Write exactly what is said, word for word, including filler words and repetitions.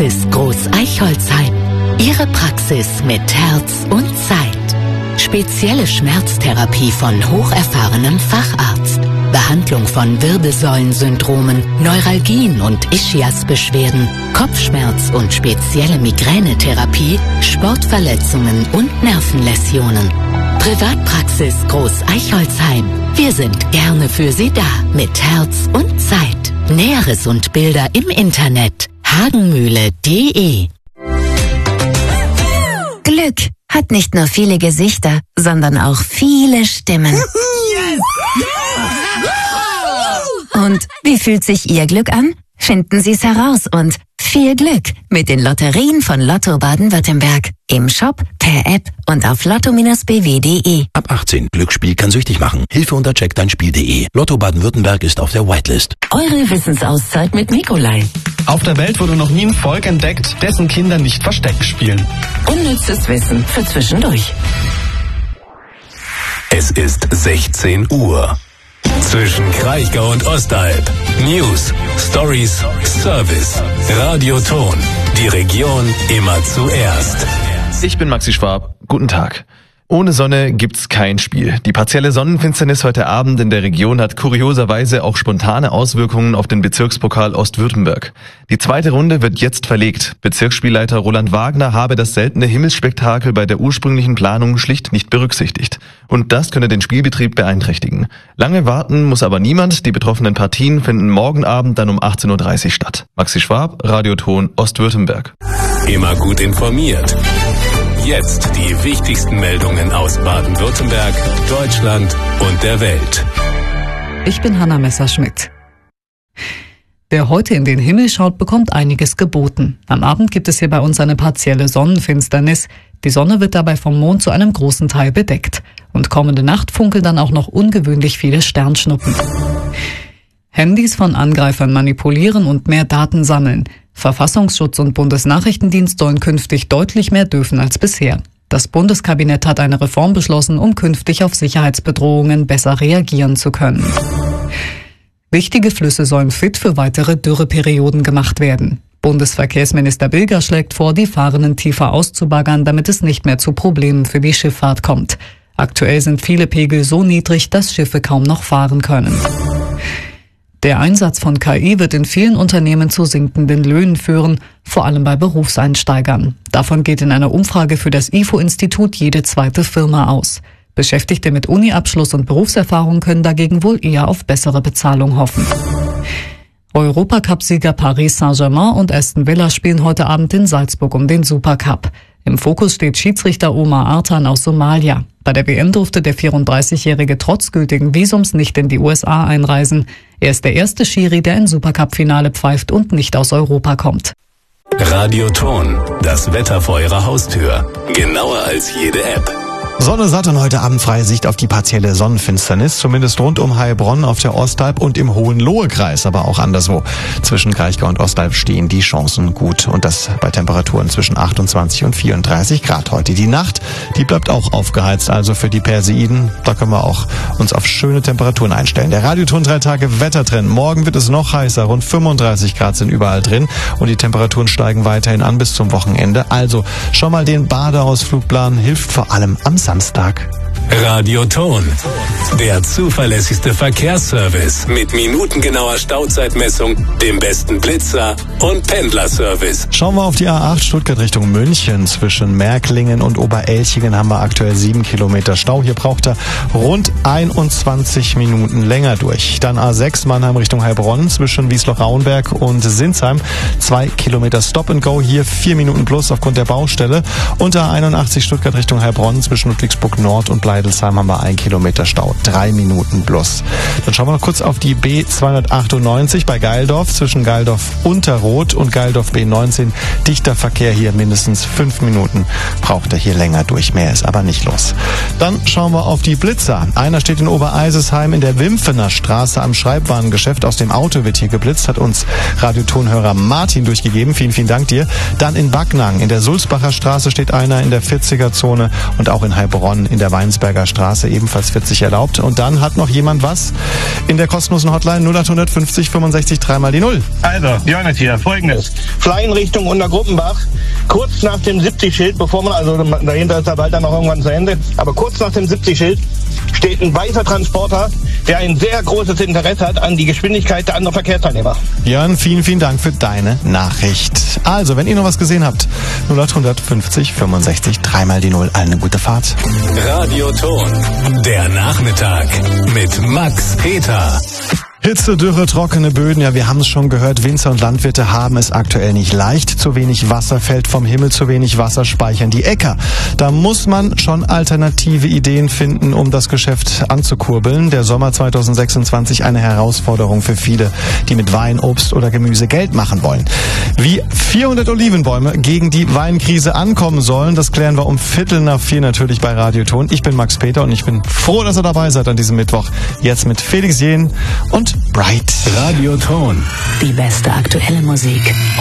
Praxis Groß-Eichholzheim. Ihre Praxis mit Herz und Zeit. Spezielle Schmerztherapie von hocherfahrenem Facharzt. Behandlung von Wirbelsäulensyndromen, Neuralgien und Ischiasbeschwerden, Kopfschmerz und spezielle Migränetherapie, Sportverletzungen und Nervenläsionen. Privatpraxis Groß-Eichholzheim. Wir sind gerne für Sie da mit Herz und Zeit. Näheres und Bilder im Internet hagenmühle punkt de. Glück hat nicht nur viele Gesichter, sondern auch viele Stimmen. Und wie fühlt sich Ihr Glück an? Finden Sie es heraus und viel Glück mit den Lotterien von Lotto Baden-Württemberg. Im Shop, per App und auf lotto Bindestrich b w punkt de. Ab achtzehn. Glücksspiel kann süchtig machen. Hilfe unter check dein spiel punkt de. Lotto Baden-Württemberg ist auf der Whitelist. Eure Wissensauszeit mit Nikolai. Auf der Welt wurde noch nie ein Volk entdeckt, dessen Kinder nicht Versteck spielen. Unnützes Wissen für zwischendurch. Es ist sechzehn Uhr. Zwischen Kraichgau und Ostalb. News, Stories, Service. Radioton. Die Region immer zuerst. Ich bin Maxi Schwab. Guten Tag. Ohne Sonne gibt's kein Spiel. Die partielle Sonnenfinsternis heute Abend in der Region hat kurioserweise auch spontane Auswirkungen auf den Bezirkspokal Ostwürttemberg. Die zweite Runde wird jetzt verlegt. Bezirksspielleiter Roland Wagner habe das seltene Himmelsspektakel bei der ursprünglichen Planung schlicht nicht berücksichtigt. Und das könne den Spielbetrieb beeinträchtigen. Lange warten muss aber niemand. Die betroffenen Partien finden morgen Abend dann um achtzehn Uhr dreißig statt. Maxi Schwab, Radioton Ostwürttemberg. Immer gut informiert. Jetzt die wichtigsten Meldungen aus Baden-Württemberg, Deutschland und der Welt. Ich bin Hanna Messerschmidt. Wer heute in den Himmel schaut, bekommt einiges geboten. Am Abend gibt es hier bei uns eine partielle Sonnenfinsternis. Die Sonne wird dabei vom Mond zu einem großen Teil bedeckt. Und kommende Nacht funkeln dann auch noch ungewöhnlich viele Sternschnuppen. Handys von Angreifern manipulieren und mehr Daten sammeln. Verfassungsschutz und Bundesnachrichtendienst sollen künftig deutlich mehr dürfen als bisher. Das Bundeskabinett hat eine Reform beschlossen, um künftig auf Sicherheitsbedrohungen besser reagieren zu können. Wichtige Flüsse sollen fit für weitere Dürreperioden gemacht werden. Bundesverkehrsminister Bilger schlägt vor, die Fahrenden tiefer auszubaggern, damit es nicht mehr zu Problemen für die Schifffahrt kommt. Aktuell sind viele Pegel so niedrig, dass Schiffe kaum noch fahren können. Der Einsatz von K I wird in vielen Unternehmen zu sinkenden Löhnen führen, vor allem bei Berufseinsteigern. Davon geht in einer Umfrage für das I F O-Institut jede zweite Firma aus. Beschäftigte mit Uni-Abschluss und Berufserfahrung können dagegen wohl eher auf bessere Bezahlung hoffen. Europacup-Sieger Paris Saint-Germain und Aston Villa spielen heute Abend in Salzburg um den Supercup. Im Fokus steht Schiedsrichter Omar Artan aus Somalia. Bei der W M durfte der vierunddreißigjährige trotz gültigen Visums nicht in die U S A einreisen. Er ist der erste Schiri, der ein Supercup-Finale pfeift und nicht aus Europa kommt. Radioton, das Wetter vor Ihrer Haustür. Genauer als jede App. Sonne satt und heute Abend freie Sicht auf die partielle Sonnenfinsternis, zumindest rund um Heilbronn auf der Ostalb und im Hohenlohe-Kreis, aber auch anderswo. Zwischen Kraichgau und Ostalb stehen die Chancen gut und das bei Temperaturen zwischen achtundzwanzig und vierunddreißig Grad heute. Die Nacht, die bleibt auch aufgeheizt, also für die Perseiden, da können wir auch uns auf schöne Temperaturen einstellen. Der Radioton drei Tage Wettertrend. Morgen wird es noch heißer, rund fünfunddreißig Grad sind überall drin und die Temperaturen steigen weiterhin an bis zum Wochenende. Also schon mal den Badeausflug planen, hilft vor allem am Samstag. Radioton, der zuverlässigste Verkehrsservice mit minutengenauer Stauzeitmessung, dem besten Blitzer und Pendlerservice. Schauen wir auf die A acht Stuttgart Richtung München. Zwischen Märklingen und Oberelchingen haben wir aktuell sieben Kilometer Stau. Hier braucht er rund einundzwanzig Minuten länger durch. Dann A sechs Mannheim Richtung Heilbronn zwischen Wiesloch-Rauenberg und Sinsheim. Zwei Kilometer Stop and Go, hier vier Minuten plus aufgrund der Baustelle. Und A einundachtzig Stuttgart Richtung Heilbronn zwischen Ludwigsburg Nord und Bleidelsheim haben wir ein Kilometer Stau, drei Minuten plus. Dann schauen wir noch kurz auf die B zweihundertachtundneunzig bei Geildorf zwischen Geildorf Unterroth und Geildorf B neunzehn. Dichter Verkehr hier, mindestens fünf Minuten braucht er hier länger durch. Mehr ist aber nicht los. Dann schauen wir auf die Blitzer. Einer steht in Obereisesheim in der Wimpfener Straße am Schreibwarengeschäft. Aus dem Auto wird hier geblitzt, hat uns Radiotonhörer Martin durchgegeben. Vielen, vielen Dank dir. Dann in Backnang in der Sulzbacher Straße steht einer in der vierziger Zone und auch in Heilbronn in der Weinsberg Landsberger Straße, ebenfalls vierzig erlaubt. Und dann hat noch jemand was in der kostenlosen Hotline null acht fünfzig fünfundsechzig dreimal die Null. Also, Johannes hier, folgendes. Fleien Richtung Untergruppenbach, kurz nach dem siebzig-Schild, bevor man, also dahinter ist der Wald dann noch irgendwann zu Ende, aber kurz nach dem siebzig-Schild steht ein weißer Transporter, der ein sehr großes Interesse hat an die Geschwindigkeit der anderen Verkehrsteilnehmer. Jörn, vielen, vielen Dank für deine Nachricht. Also, wenn ihr noch was gesehen habt, null acht fünfzig fünfundsechzig dreimal die Null. Eine gute Fahrt. Radioton, der Nachmittag mit Max Peter. Hitze, Dürre, trockene Böden, ja, wir haben es schon gehört, Winzer und Landwirte haben es aktuell nicht leicht. Zu wenig Wasser fällt vom Himmel, zu wenig Wasser speichern die Äcker. Da muss man schon alternative Ideen finden, um das Geschäft anzukurbeln. Der Sommer zweitausendsechsundzwanzig eine Herausforderung für viele, die mit Wein, Obst oder Gemüse Geld machen wollen. Wie vierhundert Olivenbäume gegen die Weinkrise ankommen sollen, das klären wir um Viertel nach vier natürlich bei Radioton. Ich bin Max Peter und ich bin froh, dass ihr dabei seid an diesem Mittwoch. Jetzt mit Felix Jähn und Bright. Radioton. Die beste aktuelle Musik